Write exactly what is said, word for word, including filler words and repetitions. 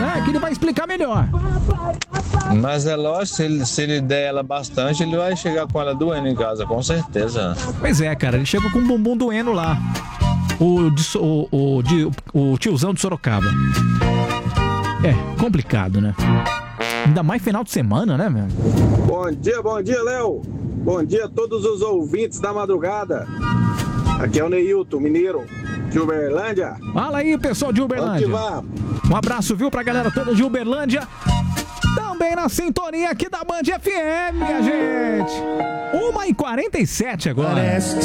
né? Que ele vai explicar melhor. Mas é lógico, se ele, se ele der ela bastante, ele vai chegar com ela doendo em casa, com certeza. Pois é, cara, ele chega com um bumbum doendo lá. O, de, o, o, de, o tiozão de Sorocaba. É, complicado, né? Ainda mais final de semana, né, meu? Bom dia, bom dia, Léo. Bom dia a todos os ouvintes da madrugada. Aqui é o Neilton, mineiro, de Uberlândia. Fala aí, pessoal de Uberlândia. Um abraço, viu, pra galera toda de Uberlândia. Também na sintonia aqui da Band F M, minha gente. uma e quarenta e sete agora. Parece